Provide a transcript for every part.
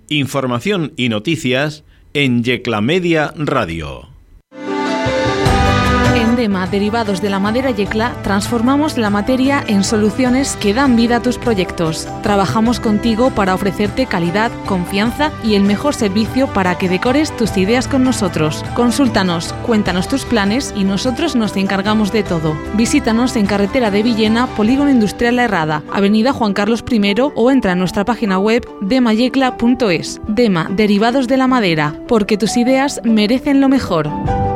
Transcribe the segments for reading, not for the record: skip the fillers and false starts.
Información y noticias en Yecla Media Radio. En DEMA, derivados de la madera Yecla, transformamos la materia en soluciones que dan vida a tus proyectos. Trabajamos contigo para ofrecerte calidad, confianza y el mejor servicio para que decores tus ideas con nosotros. Consúltanos, cuéntanos tus planes y nosotros nos encargamos de todo. Visítanos en carretera de Villena, Polígono Industrial La Herrada, Avenida Juan Carlos I, o entra en nuestra página web demayecla.es. DEMA, derivados de la madera, porque tus ideas merecen lo mejor.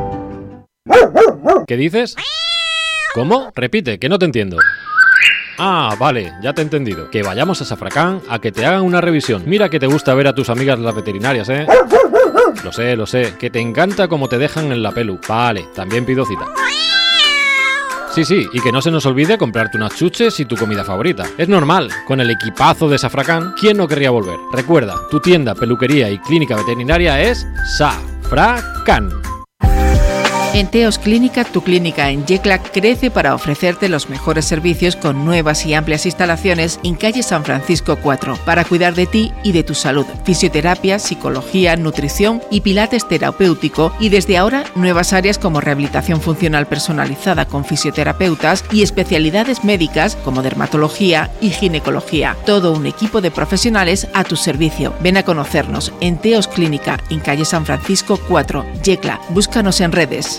¿Qué dices? ¿Cómo? Repite, que no te entiendo. Ah, vale, ya te he entendido. Que vayamos a Safracán a que te hagan una revisión. Mira que te gusta ver a tus amigas las veterinarias, ¿eh? Lo sé, que te encanta cómo te dejan en la pelu. Vale, también pido cita. Sí, y que no se nos olvide comprarte unas chuches y tu comida favorita. Es normal, con el equipazo de Safracán, ¿quién no querría volver? Recuerda, tu tienda, peluquería y clínica veterinaria es Safracán. En Teos Clínica, tu clínica en Yecla crece para ofrecerte los mejores servicios con nuevas y amplias instalaciones en calle San Francisco 4 para cuidar de ti y de tu salud. Fisioterapia, psicología, nutrición y pilates terapéutico, y desde ahora nuevas áreas como rehabilitación funcional personalizada con fisioterapeutas y especialidades médicas como dermatología y ginecología. Todo un equipo de profesionales a tu servicio. Ven a conocernos en Teos Clínica en calle San Francisco 4, Yecla. Búscanos en redes.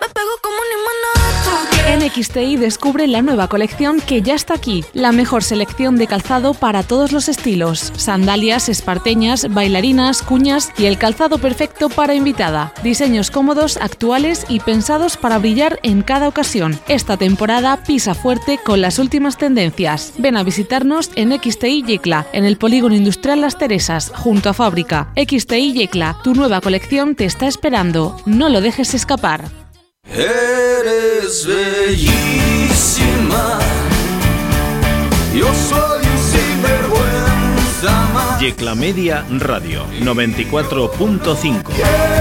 En XTI descubre la nueva colección que ya está aquí. La mejor selección de calzado para todos los estilos. Sandalias, esparteñas, bailarinas, cuñas y el calzado perfecto para invitada. Diseños cómodos, actuales y pensados para brillar en cada ocasión. Esta temporada pisa fuerte con las últimas tendencias. Ven a visitarnos en XTI Yecla, en el Polígono Industrial Las Teresas, junto a Fábrica. XTI Yecla, tu nueva colección te está esperando. No lo dejes escapar. Eres bellísima, yo soy un sinvergüenza más. Yecla Media Radio 94.5.